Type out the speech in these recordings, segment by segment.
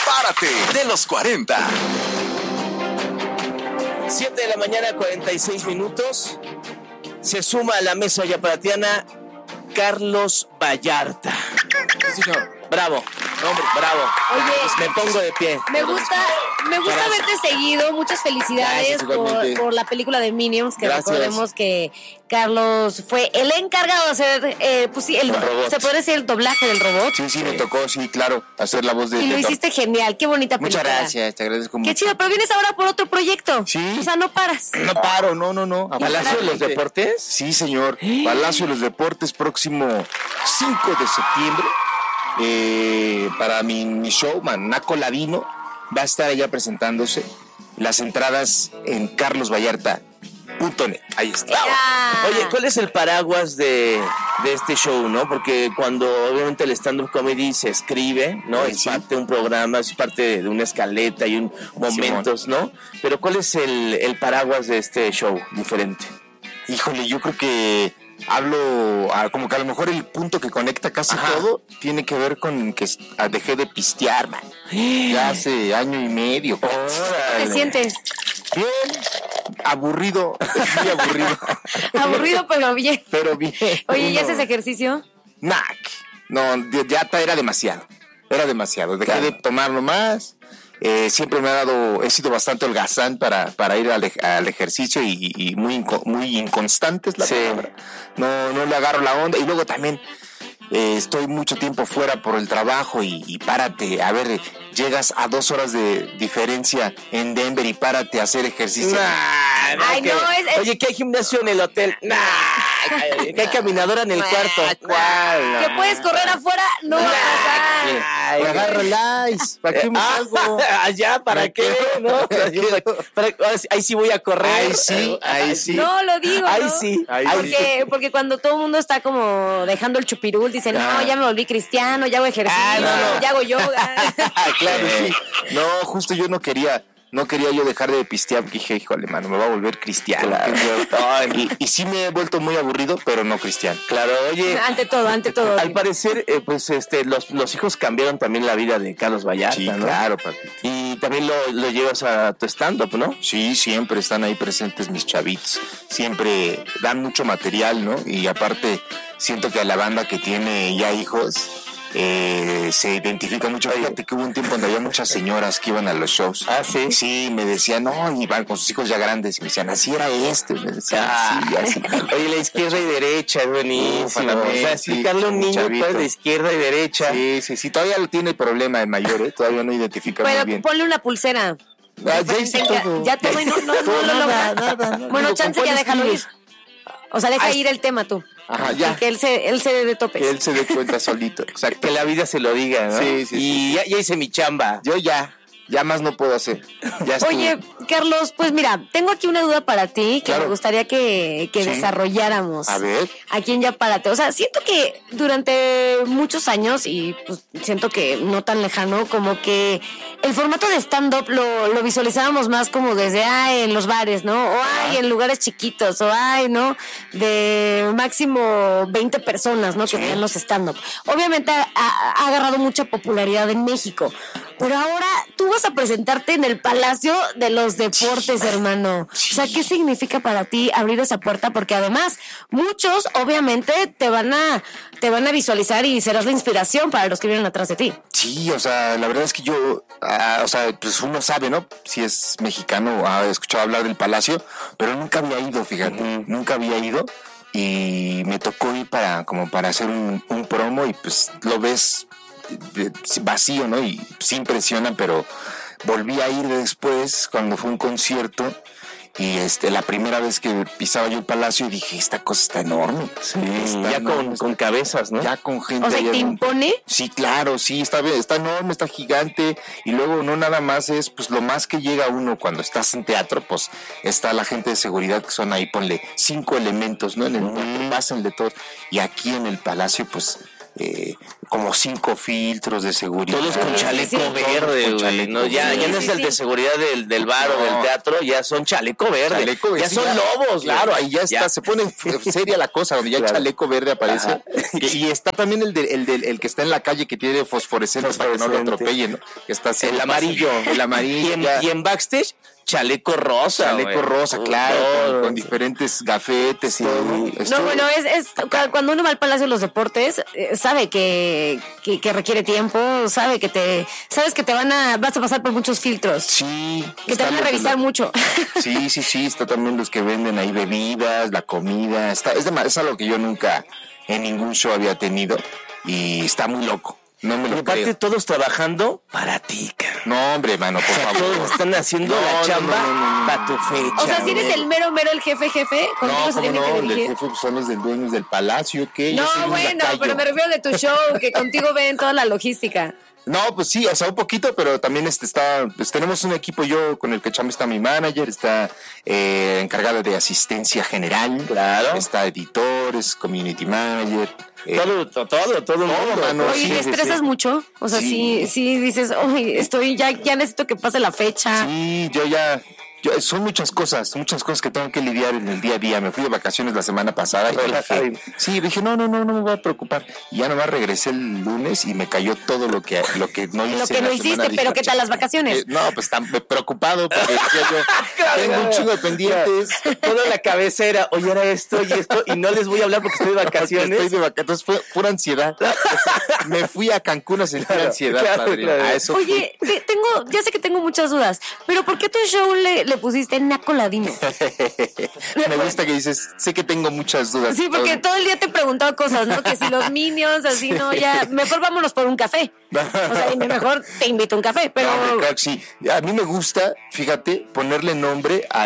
Párate de los 40. 7 de la mañana, 46 minutos. Se suma a la mesa yaparatiana Carlos Vallarta. Sí, señor. Bravo, hombre, bravo. Oye, me pongo de pie. Me gusta haberte seguido. Muchas felicidades por la película de Minions, que recordemos que Carlos fue el encargado de hacer, se podría decir el doblaje del robot. Sí, me tocó, sí, claro, hacer la voz de... Y lo hiciste genial, qué bonita película. Muchas gracias, te agradezco mucho. Qué chido, pero vienes ahora por otro proyecto. Sí. O sea, no paras. No paro, no. ¿Palacio de los Deportes? Sí, señor. Palacio de los Deportes, próximo 5 de septiembre. Para mi show, Manaco Ladino, va a estar allá presentándose. Las entradas en carlosvallarta.net. Ahí está. Oye, ¿cuál es el paraguas de este show, no? Porque cuando obviamente el stand-up comedy se escribe, ¿no? Es parte de un programa, es parte de una escaleta y momentos, ¿no? Pero ¿cuál es el paraguas de este show diferente? Híjole, yo creo que como que a lo mejor el punto que conecta casi todo tiene que ver con que dejé de pistear, man. Ya hace año y medio. ¿Cómo te sientes? Bien, aburrido, muy aburrido. Aburrido, pero bien. Pero bien. Oye, ¿y haces ejercicio? No, ya era demasiado. Dejé de tomarlo más. Siempre he sido bastante holgazán para ir al ejercicio y muy inconstante es la palabra. No le agarro la onda. Y luego también estoy mucho tiempo fuera por el trabajo y párate, a ver, llegas a 2 horas de diferencia en Denver y párate a hacer ejercicio. Oye, que hay gimnasio en el hotel. Que hay caminadora en el cuarto. Que puedes correr afuera, no va a pasar. Agarra el ice. ¿Para qué me salgo? Allá, ¿para qué? ¿No? Ahí sí voy a correr. Ahí sí. No, lo digo, Ahí ¿no? sí. Porque cuando todo el mundo está como dejando el chupirul, dicen, no, ya me volví cristiano, ya hago ejercicio, ya hago yoga. Claro, sí. No, justo yo no quería yo dejar de pistear, porque dije, híjole, mano, me va a volver cristiano. Claro. Y sí me he vuelto muy aburrido, pero no cristiano. Claro, oye. Ante todo. Al parecer, los hijos cambiaron también la vida de Carlos Vallarta, sí, ¿no? Claro, papi. Y también lo llevas a tu stand-up, ¿no? Sí, siempre están ahí presentes mis chavitos. Siempre dan mucho material, ¿no? Y aparte, siento que a la banda que tiene ya hijos... se identifica mucho. Fíjate que hubo un tiempo donde había muchas señoras que iban a los shows. ¿Sí? Sí, me decían, no, iban con sus hijos ya grandes. Y me decían, así era me decían, sí, así. Oye, la izquierda y derecha es buenísimo. O sea, explicarle a un niño pues, de izquierda y derecha. Sí. Todavía lo tiene el problema el mayor, Todavía no identifica muy bien. Ponle una pulsera. Ya hice todo. Ya todo y no Nada. Bueno, chance ya déjalo ir. O sea, deja ir el tema tú. Ajá, ya. Que él se dé de topes. Que él se dé cuenta solito. Exacto. Que la vida se lo diga, ¿no? Sí. Y ya hice mi chamba. Yo ya más no puedo hacer. Oye, Carlos, pues mira, tengo aquí una duda para ti que claro. me gustaría que desarrolláramos. A ver. Aquí en Ya Párate. O sea, siento que durante muchos años, y pues siento que no tan lejano, como que el formato de stand-up lo visualizábamos más como desde, en los bares, ¿no? O, en lugares chiquitos, o, ¿no? De máximo 20 personas, ¿no? Que veían los stand-up. Obviamente ha agarrado mucha popularidad en México. Pero ahora tú vas a presentarte en el Palacio de los Deportes, hermano. O sea, ¿qué significa para ti abrir esa puerta? Porque además, muchos obviamente te van a visualizar y serás la inspiración para los que vienen atrás de ti. Sí, o sea, la verdad es que yo, pues uno sabe, ¿no? Si es mexicano, ha escuchado hablar del Palacio, pero nunca había ido, fíjate, nunca había ido. Y me tocó ir para hacer un promo y pues lo ves vacío, ¿no? Y sí impresiona, pero volví a ir después cuando fue un concierto y la primera vez que pisaba yo el Palacio y dije, esta cosa está enorme. Sí, ya enorme, con cabezas, ¿no? Ya con gente. O sea, ¿te impone? Sí, claro, sí, está enorme, está gigante y luego no nada más es, pues lo más que llega uno cuando estás en teatro, pues está la gente de seguridad que son ahí, ponle 5 elementos, ¿no? En el teatro, pásenle todo. Y aquí en el Palacio, pues como 5 filtros de seguridad. Todos con chaleco verde, güey. No, ya no es el de seguridad del bar o del teatro, ya son chaleco verde. Ya son lobos, claro, ahí ya está, se pone seria la cosa, donde ya el chaleco verde aparece. Y está también el que está en la calle que tiene fosforescente para que no lo atropellen, ¿no? Que está así, el amarillo. Y en backstage, chaleco rosa, claro, con diferentes gafetes, todo. No, bueno, es cuando uno va al Palacio de los Deportes, sabe que requiere tiempo, sabes que te vas a pasar por muchos filtros. Sí. Que te van a revisar mucho. Sí, está también los que venden ahí bebidas, la comida, es algo que yo nunca en ningún show había tenido y está muy loco. No me lo creo. Aparte todos trabajando para ti, cabrón. No, hombre, mano, por favor. Todos están haciendo la chamba para tu fecha. O sea, si eres el mero, el jefe, contigo se tiene que dirigir. El jefe son los dueños del palacio, ¿qué? No, bueno, pero me refiero de tu show, que contigo ven toda la logística. No, pues sí, o sea, un poquito, pero también tenemos un equipo, yo con el que chamo está mi manager, está encargado de asistencia general, claro, está editores, community manager. Todo el mundo. Mano, oye, ¿te estresas mucho? O sea, sí dices, oye, ya necesito que pase la fecha. Sí, son muchas cosas que tengo que lidiar en el día a día. Me fui de vacaciones la semana pasada y dije, no me voy a preocupar. Y ya nomás regresé el lunes y me cayó todo lo que no hice. Lo que no hiciste, pero ¿qué tal las vacaciones? No, pues tan preocupado porque decía yo, tengo un chingo de pendientes. Toda la cabecera, oye, era esto y no les voy a hablar porque estoy de vacaciones. Entonces fue pura ansiedad. Me fui a Cancún a sentir ansiedad, padre. Claro. A eso oye, ya sé que tengo muchas dudas, pero ¿por qué tu show le pusiste Naco Ladino? Me gusta que dices, sé que tengo muchas dudas. Sí, porque todo el día te he preguntado cosas, ¿no? Que si los Minions, así, no, ya, mejor vámonos por un café. O sea, mejor te invito a un café, pero... No, claro, sí. A mí me gusta, fíjate, ponerle nombre a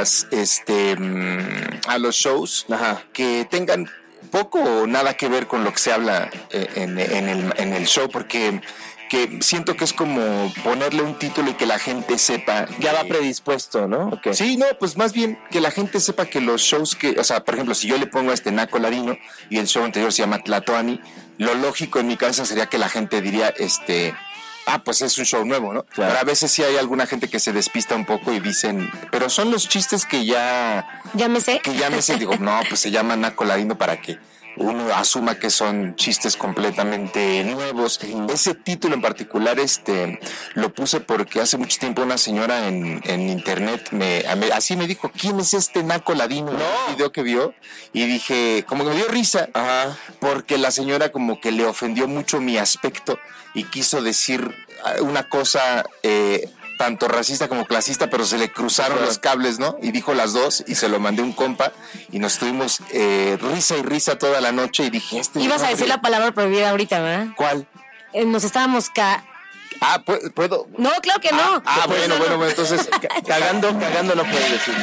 a los shows que tengan poco o nada que ver con lo que se habla en el show, porque siento que es como ponerle un título y que la gente sepa. Ya va predispuesto, ¿no? Okay. Sí, no, pues más bien que la gente sepa que los shows o sea, por ejemplo, si yo le pongo a Naco Ladino y el show anterior se llama Tlatoani, lo lógico en mi cabeza sería que la gente diría, pues es un show nuevo, ¿no? Claro. Pero a veces sí hay alguna gente que se despista un poco y dicen, pero son los chistes que ya... ¿Ya me sé? Que ya me sé. Digo, no, pues se llama Naco Ladino para que uno asuma que son chistes completamente nuevos. Ese título en particular lo puse porque hace mucho tiempo una señora en internet así me dijo, ¿quién es Naco Ladino? Un video que vio y dije, como que me dio risa, porque la señora como que le ofendió mucho mi aspecto y quiso decir una cosa tanto racista como clasista, pero se le cruzaron los cables, ¿no? Y dijo las dos y se lo mandé a un compa y nos estuvimos risa y risa toda la noche y dije... Ibas a decir la palabra prohibida ahorita, ¿verdad? ¿Cuál? Nos estábamos ¿puedo? No, claro que no. Bueno, entonces... Cagando no puedes decir.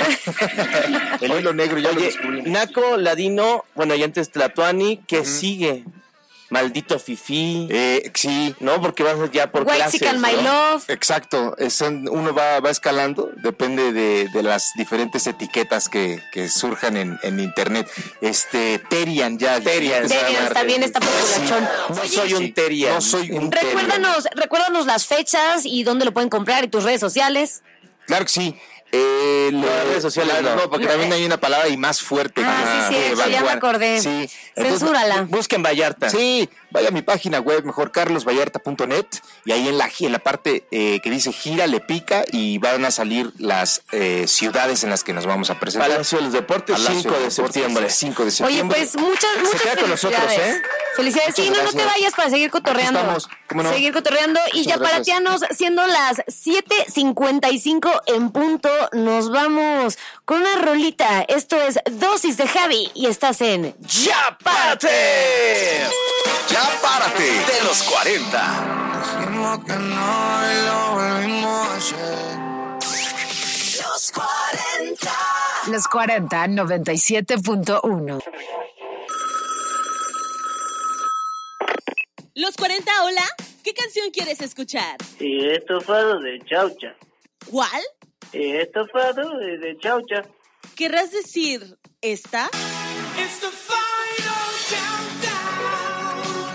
El hilo negro ya lo descubrí. Naco Ladino, bueno, y antes Tlatoani, ¿qué sigue? Maldito fifí. Sí. No, porque vas ya por clases, ¿no? My Love. Exacto. Uno va escalando, depende de las diferentes etiquetas que surjan en internet. Terian ya. Terian, está bien esta populación. No soy un Terian. No soy un Recuérdanos las fechas y dónde lo pueden comprar y tus redes sociales. Claro que sí. Las redes sociales no, porque también hay una palabra y más fuerte. Sí, ya me acordé. Sí. Censúrala. Busquen Vallarta. Sí, vaya a mi página web, mejor carlosvallarta.net, y ahí en la parte que dice gira, le pica y van a salir las ciudades en las que nos vamos a presentar. Palacio de los Deportes, 5 de septiembre. Oye, pues muchas Se queda con nosotros, Felicidades. Sí, no te vayas para seguir cotorreando. ¿Cómo no? Seguir cotorreando. Y ya para Tianos, siendo las 7:55 en punto, nos vamos con una rolita. Esto es Dosis de Javi y estás en ¡Ya Párate! ¡Ya Párate! De los 40. Dijimos que no y lo volvimos a hacer. Los 40. Los 40, 97.1. Los 40, hola. ¿Qué canción quieres escuchar? Estofado de Chaucha. ¿Cuál? Estofado de Chaucha. ¿Querrás decir esta? It's the final countdown.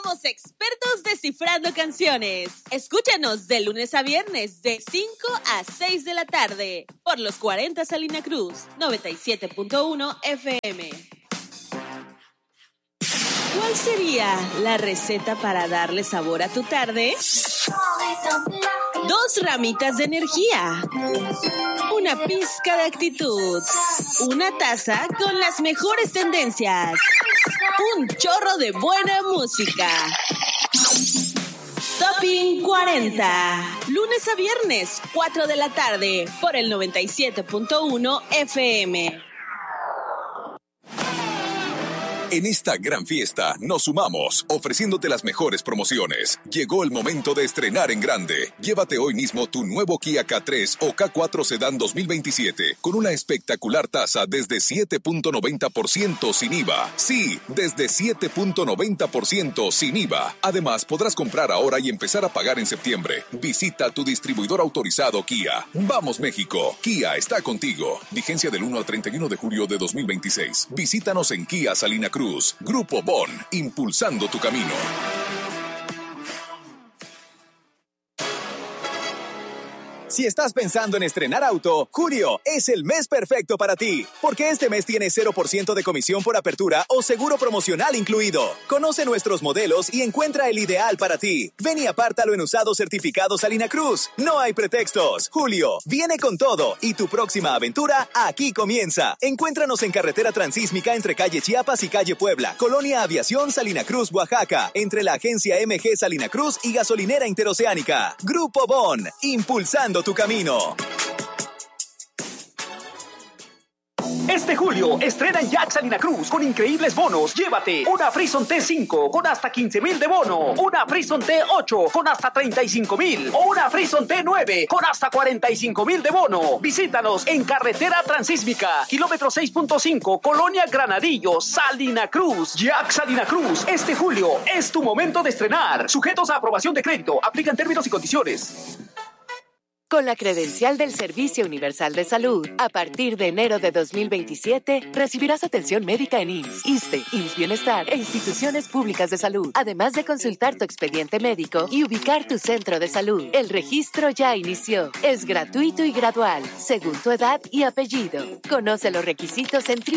Somos expertos descifrando canciones. Escúchanos de lunes a viernes de 5 a 6 de la tarde por los 40 Salina Cruz, 97.1 FM. ¿Cuál sería la receta para darle sabor a tu tarde? 2 ramitas de energía, una pizca de actitud, una taza con las mejores tendencias, un chorro de buena música. Topping 40, lunes a viernes, 4 de la tarde, por el 97.1 FM. En esta gran fiesta nos sumamos, ofreciéndote las mejores promociones. Llegó el momento de estrenar en grande. Llévate hoy mismo tu nuevo Kia K3 o K4 Sedan 2027 con una espectacular tasa desde 7.90% sin IVA. Sí, desde 7.90% sin IVA. Además, podrás comprar ahora y empezar a pagar en septiembre. Visita tu distribuidor autorizado Kia. ¡Vamos, México! Kia está contigo. Vigencia del 1 al 31 de julio de 2026. Visítanos en Kia Salina Cruz. Grupo Bon, impulsando tu camino. Si estás pensando en estrenar auto, julio es el mes perfecto para ti, porque este mes tiene 0% de comisión por apertura o seguro promocional incluido. Conoce nuestros modelos y encuentra el ideal para ti. Ven y apártalo en usados certificados Salina Cruz. No hay pretextos. Julio viene con todo y tu próxima aventura aquí comienza. Encuéntranos en carretera transísmica entre calle Chiapas y calle Puebla, Colonia Aviación Salina Cruz, Oaxaca, entre la agencia MG Salina Cruz y gasolinera interoceánica. Grupo Bon, impulsando tu camino. Este julio, estrena en Jack Salina Cruz con increíbles bonos. Llévate una Frison T5 con hasta 15,000 de bono, una Frison T8 con hasta 35,000 o una Frison T9 con hasta 45,000 de bono. Visítanos en carretera transísmica, kilómetro 6.5, Colonia Granadillo, Salina Cruz. Jack Salina Cruz, este julio es tu momento de estrenar. Sujetos a aprobación de crédito, aplican términos y condiciones. Con la credencial del Servicio Universal de Salud, a partir de enero de 2027, recibirás atención médica en IMSS, ISSSTE, IMSS Bienestar e instituciones públicas de salud, además de consultar tu expediente médico y ubicar tu centro de salud. El registro ya inició. Es gratuito y gradual, según tu edad y apellido. Conoce los requisitos en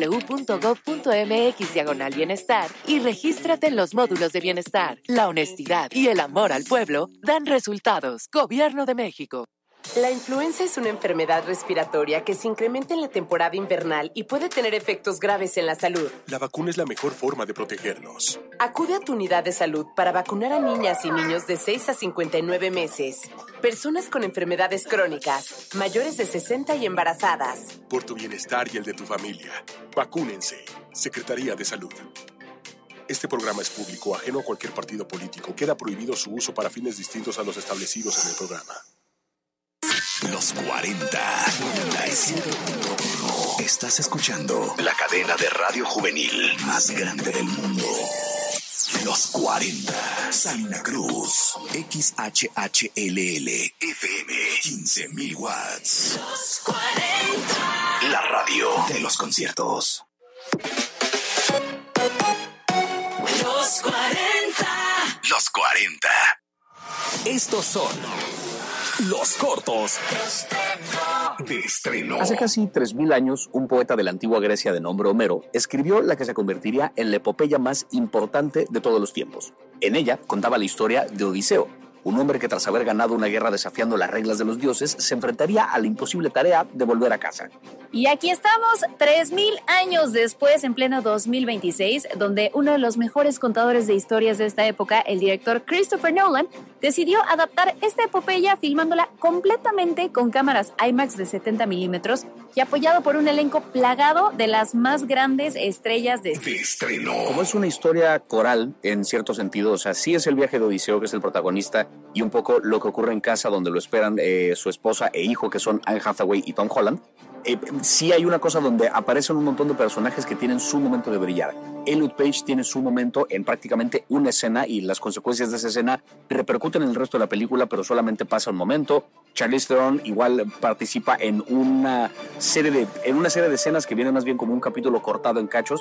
www.gov.mx/bienestar y regístrate en los módulos de bienestar. La honestidad y el amor al pueblo dan resultados. Gobierno de México. La influenza es una enfermedad respiratoria que se incrementa en la temporada invernal y puede tener efectos graves en la salud. La vacuna es la mejor forma de protegernos. Acude a tu unidad de salud para vacunar a niñas y niños de 6 a 59 meses, personas con enfermedades crónicas, mayores de 60 y embarazadas. Por tu bienestar y el de tu familia, vacúnense. Secretaría de Salud. Este programa es público, ajeno a cualquier partido político. Queda prohibido su uso para fines distintos a los establecidos en el programa. Los 40 97.1. Estás escuchando la cadena de radio juvenil más grande del mundo. Los 40 Salina Cruz, XHHLL FM, 15,000 watts. Los 40. La radio de los conciertos. Los 40. Los 40. Estos son los cortos de estreno. Hace casi 3,000 años, un poeta de la antigua Grecia de nombre Homero escribió la que se convertiría en la epopeya más importante de todos los tiempos. En ella contaba la historia de Odiseo, un hombre que tras haber ganado una guerra desafiando las reglas de los dioses, se enfrentaría a la imposible tarea de volver a casa. Y aquí estamos, 3,000 años después, en pleno 2026, donde uno de los mejores contadores de historias de esta época, el director Christopher Nolan, decidió adaptar esta epopeya filmándola completamente con cámaras IMAX de 70 milímetros y apoyado por un elenco plagado de las más grandes estrellas de estreno. Como es una historia coral, en cierto sentido, o sea, sí es el viaje de Odiseo, que es el protagonista, y un poco lo que ocurre en casa donde lo esperan su esposa e hijo, que son Anne Hathaway y Tom Holland. Sí hay una cosa donde aparecen un montón de personajes que tienen su momento de brillar. Elliot Page tiene su momento en prácticamente una escena y las consecuencias de esa escena repercuten en el resto de la película, pero solamente pasa un momento. Charlize Theron igual participa en una serie de escenas que vienen más bien como un capítulo cortado en cachos,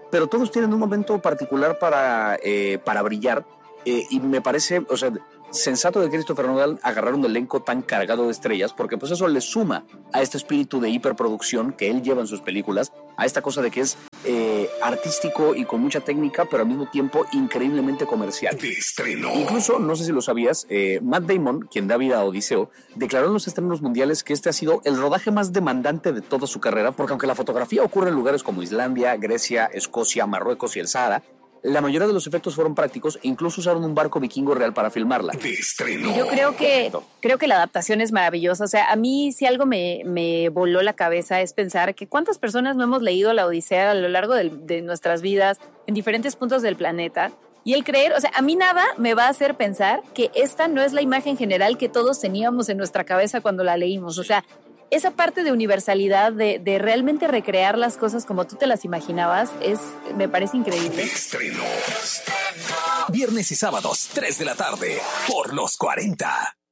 pero todos tienen un momento particular para brillar, y me parece, o sea, sensato de Christopher Nolan agarrar un elenco tan cargado de estrellas, porque pues eso le suma a este espíritu de hiperproducción que él lleva en sus películas, a esta cosa de que es artístico y con mucha técnica, pero al mismo tiempo increíblemente comercial. Incluso, no sé si lo sabías, Matt Damon, quien da vida a Odiseo, declaró en los estrenos mundiales que este ha sido el rodaje más demandante de toda su carrera, porque aunque la fotografía ocurre en lugares como Islandia, Grecia, Escocia, Marruecos y el Sahara, la mayoría de los efectos fueron prácticos e incluso usaron un barco vikingo real para filmarla. Yo creo que la adaptación es maravillosa. O sea, a mí si algo me voló la cabeza es pensar que cuántas personas no hemos leído la Odisea a lo largo de nuestras vidas en diferentes puntos del planeta. Y el creer, o sea, a mí nada me va a hacer pensar que esta no es la imagen general que todos teníamos en nuestra cabeza cuando la leímos. O sea, esa parte de universalidad, de realmente recrear las cosas como tú te las imaginabas, me parece increíble. Viernes y sábados, 3 de la tarde, por los 40.